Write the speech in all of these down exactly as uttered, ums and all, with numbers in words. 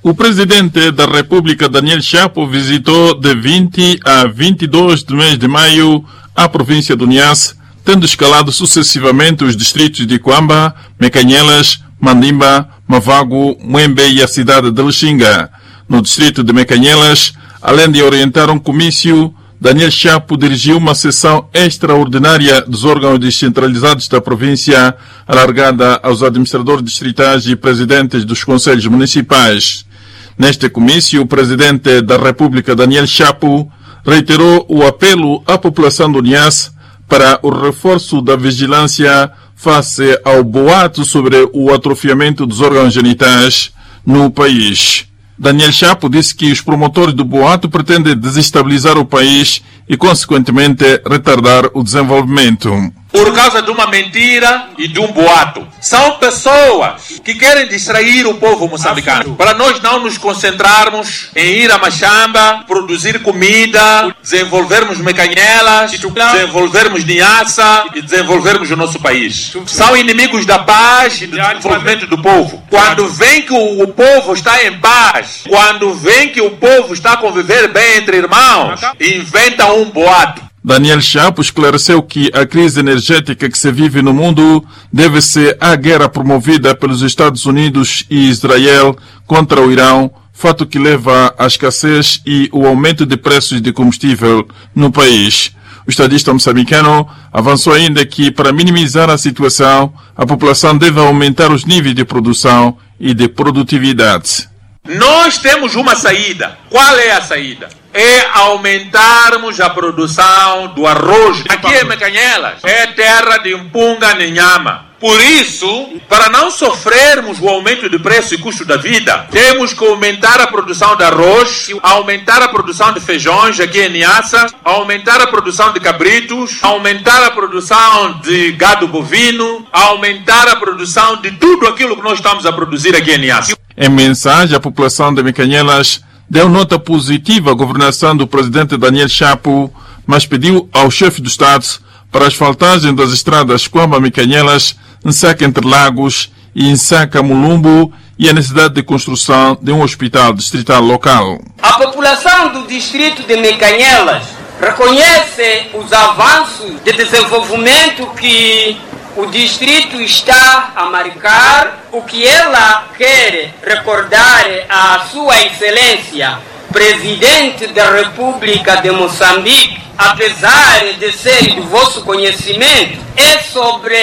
O presidente da República, Daniel Chapo, visitou de vinte a vinte e dois do mês de maio a província do Niassa, tendo escalado sucessivamente os distritos de Cuamba, Mecanhelas, Mandimba, Mavago, Muembe e a cidade de Lixinga. No distrito de Mecanhelas, além de orientar um comício, Daniel Chapo dirigiu uma sessão extraordinária dos órgãos descentralizados da província, alargada aos administradores distritais e presidentes dos conselhos municipais. Neste comício, o presidente da República, Daniel Chapo, reiterou o apelo à população do Niassa para o reforço da vigilância face ao boato sobre o atrofiamento dos órgãos genitais no país. Daniel Chapo disse que os promotores do boato pretendem desestabilizar o país e, consequentemente, retardar o desenvolvimento. Por causa de uma mentira e de um boato. São pessoas que querem distrair o povo moçambicano. Para nós não nos concentrarmos em ir a Machamba, produzir comida, desenvolvermos Mecanhelas, desenvolvermos Niassa e desenvolvermos o nosso país. São inimigos da paz e do desenvolvimento do povo. Quando vem que o, o povo está em paz, quando vem que o povo está a conviver bem entre irmãos, inventam um boato. Daniel Chapo esclareceu que a crise energética que se vive no mundo deve-se à guerra promovida pelos Estados Unidos e Israel contra o Irão, fato que leva à escassez e o aumento de preços de combustível no país. O estadista moçambicano avançou ainda que, para minimizar a situação, a população deve aumentar os níveis de produção e de produtividade. Nós temos uma saída. Qual é a saída? É aumentarmos a produção do arroz. Aqui em Mecanhelas é terra de Mpunga nem Nhama. Por isso, para não sofrermos o aumento de preço e custo da vida, temos que aumentar a produção de arroz, aumentar a produção de feijões aqui em Niassa, aumentar a produção de cabritos, aumentar a produção de gado bovino, aumentar a produção de tudo aquilo que nós estamos a produzir aqui em Niassa. Em mensagem, a população de Mecanhelas deu nota positiva à governação do presidente Daniel Chapo, mas pediu ao chefe do Estado para a asfaltagem das estradas Cuamba-Mecanhelas, Nsaka Interlagos e Nsaka Mulumbo e a necessidade de construção de um hospital distrital local. A população do distrito de Mecanhelas reconhece os avanços de desenvolvimento que o distrito está a marcar. O que ela quer recordar à Sua Excelência, Presidente da República de Moçambique, apesar de ser do vosso conhecimento, é sobre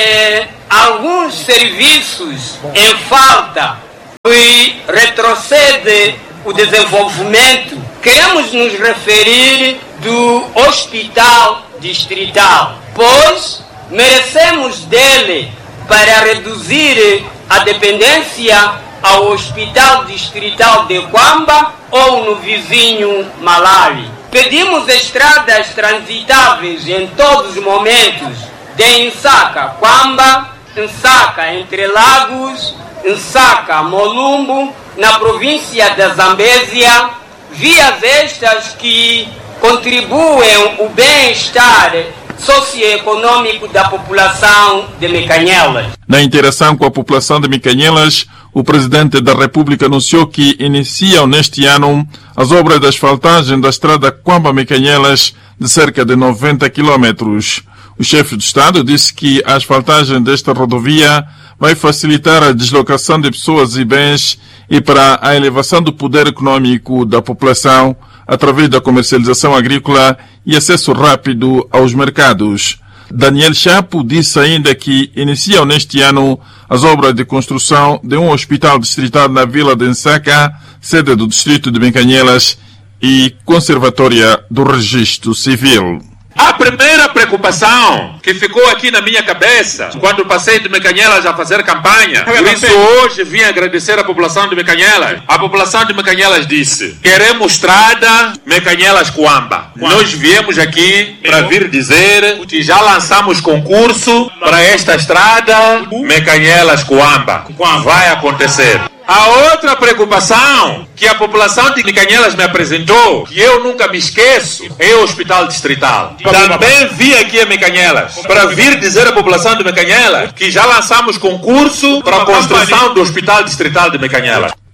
alguns serviços em falta e retrocede o desenvolvimento. Queremos nos referir do Hospital Distrital, pois merecemos dele para reduzir a dependência ao Hospital Distrital de Cuamba ou no vizinho Malawi. Pedimos estradas transitáveis em todos os momentos de Nsaka Cuamba, Nsaka Interlagos, Nsaka Mulumbo, na província da Zambésia, vias estas que contribuem o bem-estar socioeconômico da população de Mecanhelas. Na interação com a população de Mecanhelas, o presidente da República anunciou que iniciam neste ano as obras de asfaltagem da estrada Cuamba-Mecanhelas de cerca de noventa quilômetros. O chefe do Estado disse que a asfaltagem desta rodovia vai facilitar a deslocação de pessoas e bens e para a elevação do poder econômico da população através da comercialização agrícola e acesso rápido aos mercados. Daniel Chapo disse ainda que iniciam neste ano as obras de construção de um hospital distrital na vila de Nsaka, sede do distrito de Mecanhelas, e conservatória do registro civil. A primeira preocupação que ficou aqui na minha cabeça quando passei de Mecanhelas a fazer campanha, por isso hoje vim agradecer a população de Mecanhelas. A população de Mecanhelas disse: queremos estrada Mecanhelas-Cuamba. Nós viemos aqui para vir dizer que já lançamos concurso para esta estrada Mecanhelas-Cuamba. Vai acontecer. A outra preocupação que a população de Mecanhelas me apresentou, que eu nunca me esqueço, é o Hospital Distrital. Também vim aqui a Mecanhelas para vir dizer à população de Mecanhelas que já lançamos concurso para a construção do Hospital Distrital de Mecanhelas.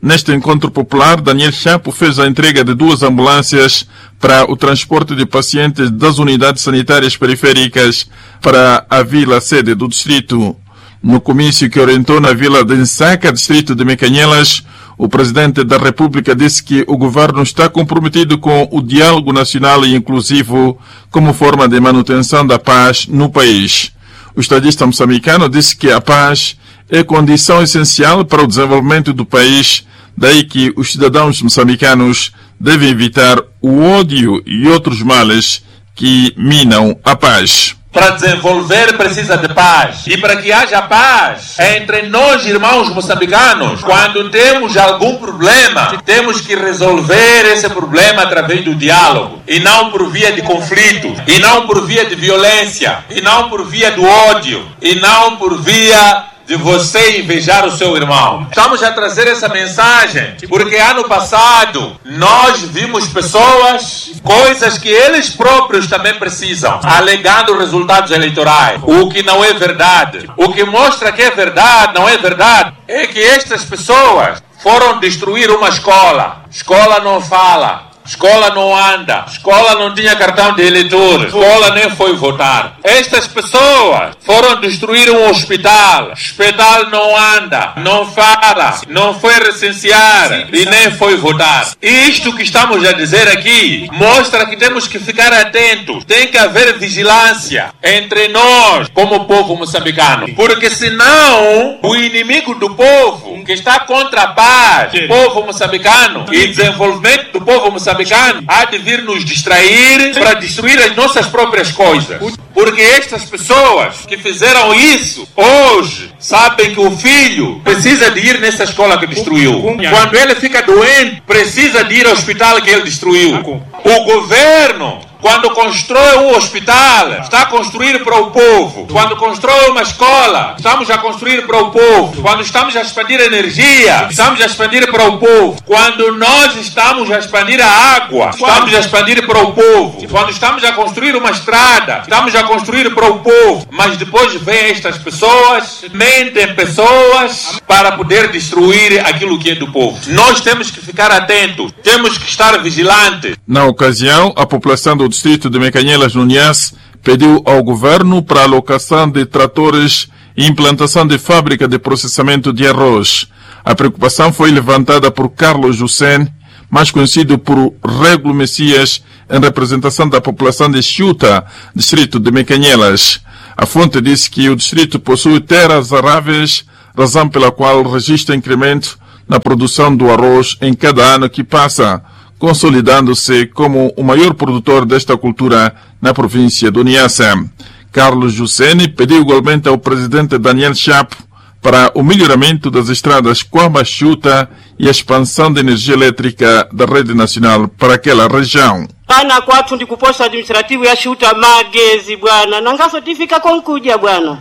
Neste encontro popular, Daniel Chapo fez a entrega de duas ambulâncias para o transporte de pacientes das unidades sanitárias periféricas para a vila sede do distrito. No comício que orientou na vila de Nsaca, distrito de Mecanhelas, o presidente da República disse que o governo está comprometido com o diálogo nacional e inclusivo como forma de manutenção da paz no país. O estadista moçambicano disse que a paz é condição essencial para o desenvolvimento do país, daí que os cidadãos moçambicanos devem evitar o ódio e outros males que minam a paz. Para desenvolver precisa de paz. E para que haja paz entre nós, irmãos moçambicanos, quando temos algum problema, temos que resolver esse problema através do diálogo. E não por via de conflito. E não por via de violência. E não por via do ódio. E não por via de você invejar o seu irmão. Estamos a trazer essa mensagem porque ano passado nós vimos pessoas, coisas que eles próprios também precisam, alegando resultados eleitorais, o que não é verdade. O que mostra que é verdade, não é verdade, é que estas pessoas foram destruir uma escola. Escola não fala. Escola não anda, escola não tinha cartão de eleitor, escola nem foi votar. Estas pessoas foram destruir um hospital, hospital não anda, não fala, não foi recensear e nem foi votar. E isto que estamos a dizer aqui mostra que temos que ficar atentos, tem que haver vigilância entre nós como povo moçambicano, porque senão o inimigo do povo que está contra a paz do povo moçambicano e desenvolvimento do povo moçambicano há de vir nos distrair para destruir as nossas próprias coisas. Porque estas pessoas que fizeram isso hoje sabem que o filho precisa de ir nessa escola que destruiu. Quando ele fica doente, precisa de ir ao hospital que ele destruiu. O governo, quando constrói um hospital, está a construir para o povo. Quando constrói uma escola, estamos a construir para o povo. Quando estamos a expandir energia, estamos a expandir para o povo. Quando nós estamos a expandir a água, estamos a expandir para o povo. Quando estamos a construir uma estrada, estamos a construir para o povo. Mas depois vêm estas pessoas, mentem pessoas para poder destruir aquilo que é do povo. Nós temos que ficar atentos, temos que estar vigilantes. Na ocasião, a população do distrito de Mecanhelas, no Niassa, pediu ao governo para a alocação de tratores e implantação de fábrica de processamento de arroz. A preocupação foi levantada por Carlos Jussen, mais conhecido por Regulo Messias, em representação da população de Xuta, distrito de Mecanhelas. A fonte disse que o distrito possui terras aráveis, razão pela qual registra incremento na produção do arroz em cada ano que passa, consolidando-se como o maior produtor desta cultura na província do Niassa. Carlos Jusseni pediu igualmente ao presidente Daniel Chapo para o melhoramento das estradas Quamba-Xuta e a expansão da energia elétrica da rede nacional para aquela região. Ana kwatu ndi kuposta administrativo ya Xuta magezi bwana nangaso tifika konkuja bwana.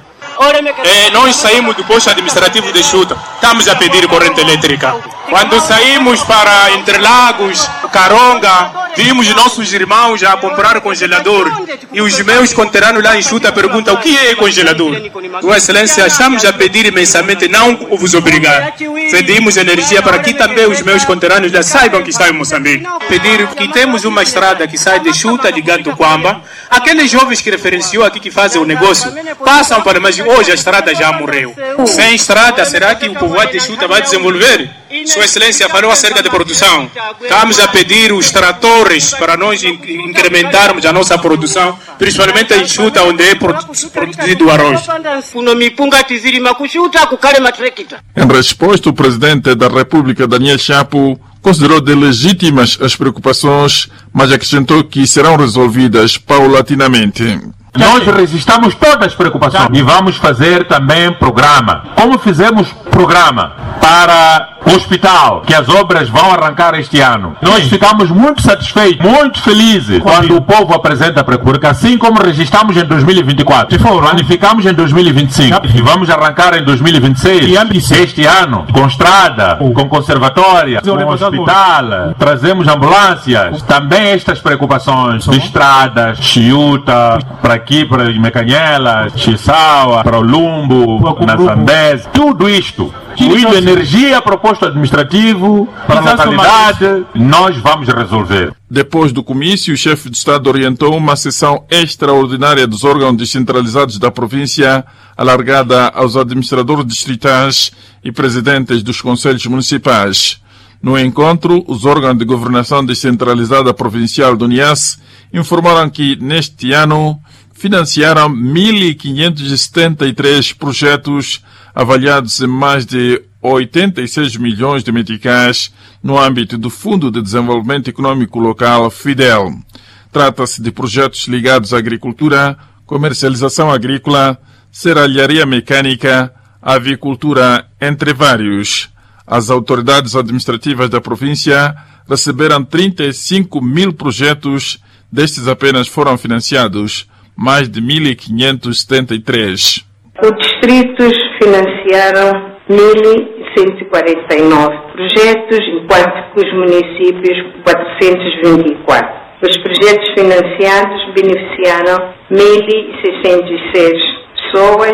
É, nós saímos do posto administrativo de Xuta, estamos a pedir corrente elétrica. Quando saímos para Interlagos, Caronga, vimos nossos irmãos a comprar congelador. E os meus conterrâneos lá em Xuta perguntam o que é congelador. Sua Excelência, estamos a pedir imensamente, não vos obrigar. Pedimos energia para que também os meus conterrâneos já saibam que estão em Moçambique. Pedir que temos uma estrada que sai de Xuta, de Gato Quamba. Aqueles jovens que referenciou aqui que fazem o negócio, passam para, mas hoje a estrada já morreu. Sem estrada, será que o povoado de Xuta vai desenvolver? Sua Excelência falou acerca de produção. Estamos a pedir os tratores para nós incrementarmos a nossa produção, principalmente em Xuta, onde é produzido o arroz. Em resposta, o presidente da República, Daniel Chapo, considerou de legítimas as preocupações, mas acrescentou que serão resolvidas paulatinamente. Nós registramos todas as preocupações e vamos fazer também programa. Como fizemos programa para o hospital, que as obras vão arrancar este ano. Nós ficamos muito satisfeitos, muito felizes quando o povo apresenta a preocupação, porque assim como registramos em dois mil e vinte e quatro, planificamos em dois mil e vinte e cinco e vamos arrancar em dois mil e vinte e seis, este ano, com estrada, com conservatória, com hospital, trazemos ambulâncias, também estas preocupações de estradas, Chiuta, para aqui, para Mecanhelas, Chissaua, para o Lumbo, na Zambésia, tudo isto isso. O hidroenergia, proposto administrativo, para a localidade, nós vamos resolver. Depois do comício, o chefe de Estado orientou uma sessão extraordinária dos órgãos descentralizados da província, alargada aos administradores distritais e presidentes dos conselhos municipais. No encontro, os órgãos de governação descentralizada provincial do Niassa informaram que, neste ano, financiaram mil quinhentos e setenta e três projetos avaliados em mais de oitenta e seis milhões de meticais no âmbito do Fundo de Desenvolvimento Econômico Local, FIDEL. Trata-se de projetos ligados à agricultura, comercialização agrícola, serralharia mecânica, avicultura, entre vários. As autoridades administrativas da província receberam trinta e cinco mil projetos, destes apenas foram financiados mais de mil quinhentos e setenta e três. Os distritos financiaram mil cento e quarenta e nove projetos, enquanto que os municípios quatrocentos e vinte e quatro. Os projetos financiados beneficiaram mil seiscentos e seis pessoas